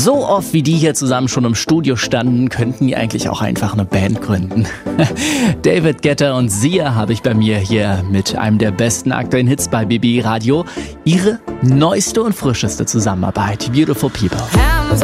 So oft wie die hier zusammen schon im Studio standen, könnten die eigentlich auch einfach eine Band gründen. David Guetta und Sia habe ich bei mir hier mit einem der besten aktuellen Hits bei BB Radio. Ihre neueste und frischeste Zusammenarbeit, Beautiful People. Hands